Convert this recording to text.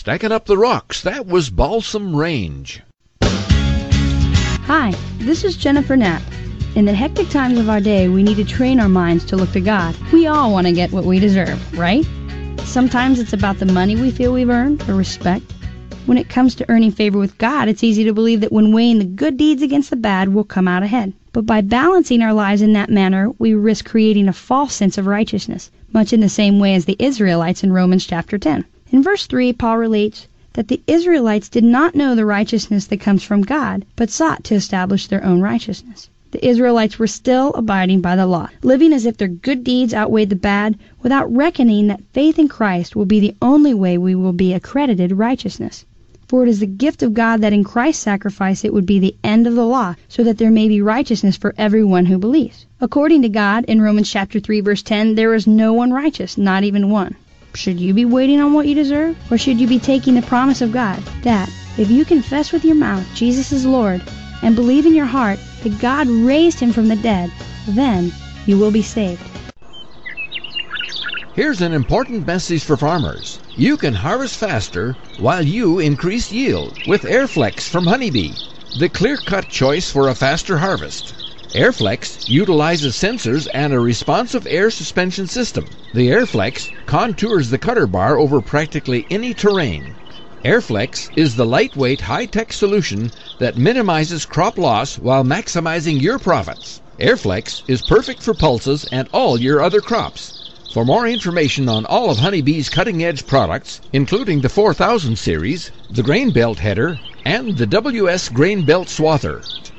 Stacking up the rocks, that was Balsam Range. Hi, this is Jennifer Knapp. In the hectic times of our day, we need to train our minds to look to God. We all want to get what we deserve, right? Sometimes it's about the money we feel we've earned or respect. When it comes to earning favor with God, it's easy to believe that when weighing the good deeds against the bad, we'll come out ahead. But by balancing our lives in that manner, we risk creating a false sense of righteousness, much in the same way as the Israelites in Romans chapter 10. In verse 3, Paul relates that the Israelites did not know the righteousness that comes from God, but sought to establish their own righteousness. The Israelites were still abiding by the law, living as if their good deeds outweighed the bad, without reckoning that faith in Christ will be the only way we will be accredited righteousness. For it is the gift of God that in Christ's sacrifice it would be the end of the law, so that there may be righteousness for everyone who believes. According to God, in Romans chapter 3, verse 10, there is no one righteous, not even one. Should you be waiting on what you deserve? Or should you be taking the promise of God, that if you confess with your mouth Jesus is Lord, and believe in your heart that God raised him from the dead, then you will be saved? Here's an important message for farmers. You can harvest faster while you increase yield with Airflex from Honeybee, the clear-cut choice for a faster harvest. Airflex utilizes sensors and a responsive air suspension system. The Airflex contours the cutter bar over practically any terrain. Airflex is the lightweight, high-tech solution that minimizes crop loss while maximizing your profits. Airflex is perfect for pulses and all your other crops. For more information on all of Honeybee's cutting-edge products, including the 4000 series, the Grain Belt Header, and the WS Grain Belt Swather,